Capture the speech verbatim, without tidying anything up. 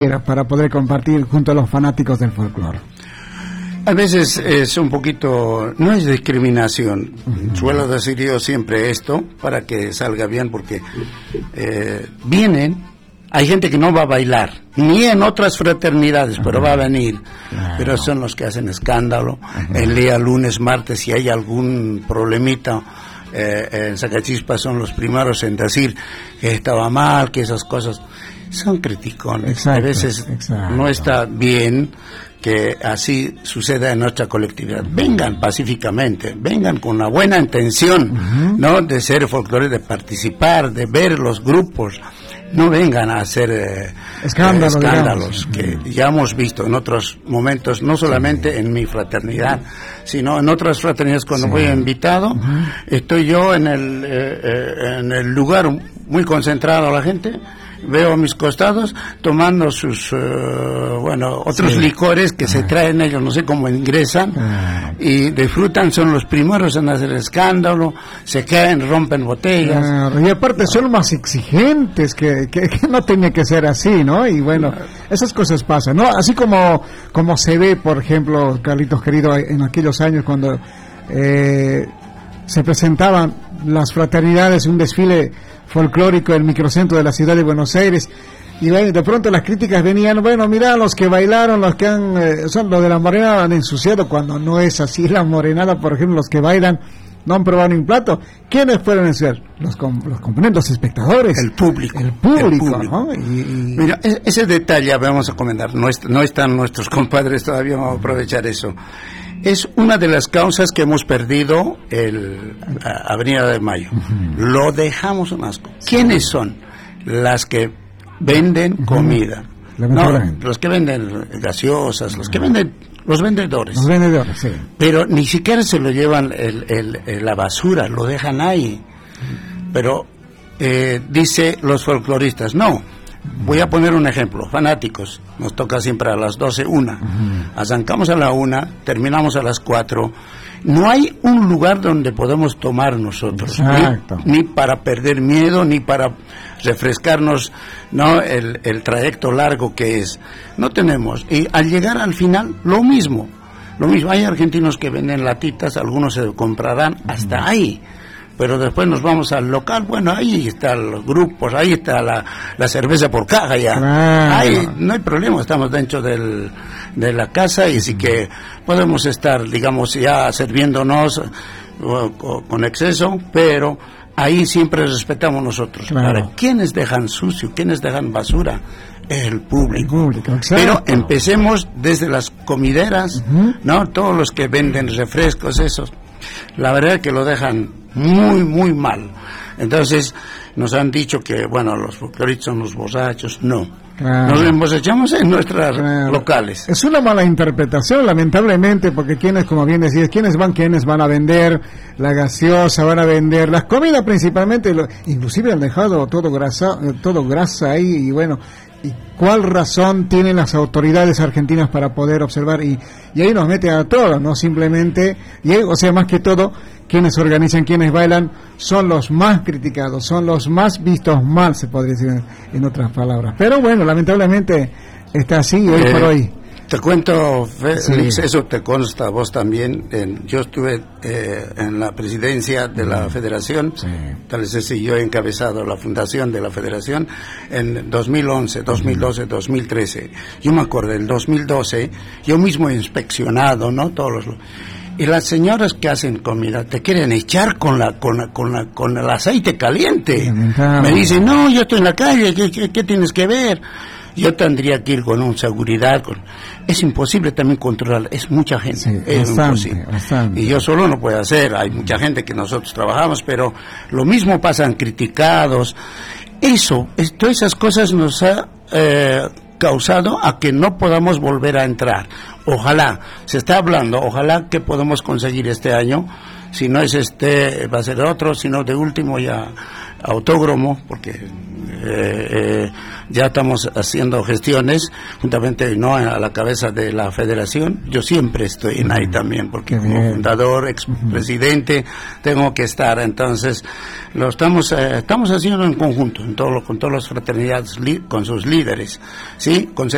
para poder compartir junto a los fanáticos del folclore. A veces es un poquito, no es discriminación, uh-huh. Suelo decir yo siempre esto para que salga bien, porque eh, vienen, hay gente que no va a bailar, ni en otras fraternidades, uh-huh. Pero va a venir, claro. Pero son los que hacen escándalo, uh-huh. El día lunes, martes, si hay algún problemita, eh, en Sacachispa son los primeros en decir que estaba mal, que esas cosas... Son criticones, exacto, a veces exacto. No está bien que así suceda en nuestra colectividad. Vengan pacíficamente, vengan con una buena intención, uh-huh. ¿No? De ser folclore, de participar, de ver los grupos. No vengan a hacer eh, Escándalo, eh, escándalos digamos. Que ya hemos visto en otros momentos, no solamente sí. En mi fraternidad, sino en otras fraternidades. Cuando sí. Voy invitado, uh-huh. Estoy yo en el, eh, eh, en el lugar muy concentrado a la gente. Veo a mis costados tomando sus, uh, bueno, otros sí. Licores que ah. se traen ellos, no sé cómo ingresan, ah. Y disfrutan, son los primeros en hacer escándalo, se caen, rompen botellas. Ah, y aparte son más exigentes, que, que, que no tiene que ser así, ¿no? Y bueno, esas cosas pasan, ¿no? Así como, como se ve, por ejemplo, Carlitos querido, en aquellos años cuando eh, se presentaban las fraternidades, un desfile folclórico en el microcentro de la ciudad de Buenos Aires, y bueno, de pronto las críticas venían, bueno, mira, los que bailaron, los que han, eh, son los de la morenada han ensuciado, cuando no es así. La morenada, por ejemplo, los que bailan no han probado ni un plato. ¿Quiénes fueron a ensuciar? Los, com- los componentes, los espectadores, el público, el público, el público. ¿no? Y, y... Mira, ese detalle vamos a comentar, no, est- no están nuestros compadres todavía, vamos a aprovechar eso. Es una de las causas que hemos perdido el a, Avenida de Mayo. Uh-huh. Lo dejamos un asco. ¿Quiénes son? Las que venden uh-huh. comida. No, los que venden gaseosas, uh-huh. Los que venden, los vendedores. Los vendedores, sí. Pero ni siquiera se lo llevan el, el, el, la basura, lo dejan ahí. Uh-huh. Pero eh, dice los folcloristas, no. Voy a poner un ejemplo, fanáticos, nos toca siempre a las doce, una, uh-huh. Arrancamos a la una, terminamos a las cuatro, no hay un lugar donde podemos tomar nosotros, ni, ni para perder miedo, ni para refrescarnos, no, el, el trayecto largo que es, no tenemos, y al llegar al final, lo mismo, lo mismo, hay argentinos que venden latitas, algunos se comprarán, uh-huh. Hasta ahí. Pero después nos vamos al local, bueno, ahí están los grupos, ahí está la, la cerveza por caja ya, ah, ahí no hay problema, estamos dentro del, de la casa y así que podemos estar, digamos, ya sirviéndonos uh, con exceso, pero ahí siempre respetamos nosotros. Claro. Para quienes dejan sucio, quienes dejan basura, el público. El público, pero empecemos desde las comideras, uh-huh. ¿No? Todos los que venden refrescos, esos, la verdad que lo dejan muy, muy mal. Entonces, nos han dicho que, bueno, los folcloristas son los borrachos. No. Claro. Nos embosechamos en nuestras claro. Locales. Es una mala interpretación, lamentablemente, porque quienes, como bien decías, quienes van, quienes van a vender la gaseosa, van a vender las comidas principalmente, lo, inclusive han dejado todo grasa, todo grasa ahí, y bueno, ¿y cuál razón tienen las autoridades argentinas para poder observar? Y, y ahí nos mete a todos, no simplemente, y ahí, o sea, más que todo, quienes organizan, quienes bailan, son los más criticados, son los más vistos mal, se podría decir en, en otras palabras. Pero bueno, lamentablemente está así hoy eh, por hoy. Te cuento, Félix, sí. Eso te consta a vos también. En, yo estuve eh, en la presidencia de la Federación, sí. Tal vez si yo he encabezado la fundación de la Federación en dos mil once, dos mil doce, dos mil trece. Yo me acuerdo, en dos mil doce, yo mismo he inspeccionado, ¿no? Todos los... Y las señoras que hacen comida te quieren echar con la con la, con la, con el aceite caliente. Me dicen, no, yo estoy en la calle, ¿qué, qué, qué tienes que ver? Yo tendría que ir con un seguridad. Con... Es imposible también controlar, es mucha gente. Sí, es bastante, imposible. Bastante. Y yo solo no puedo hacer, hay mucha gente que nosotros trabajamos, pero lo mismo pasan criticados. Eso, es, todas esas cosas nos ha... Eh, causado a que no podamos volver a entrar. Ojalá, se está hablando, ojalá que podamos conseguir este año, si no es este, va a ser otro, sino de último ya autódromo, porque eh, eh, ya estamos haciendo gestiones, juntamente no a la cabeza de la federación, yo siempre estoy en ahí también, porque como fundador, expresidente, tengo que estar, entonces lo estamos eh, estamos haciendo en conjunto, en todo, con todas las fraternidades, con sus líderes, ¿sí? Con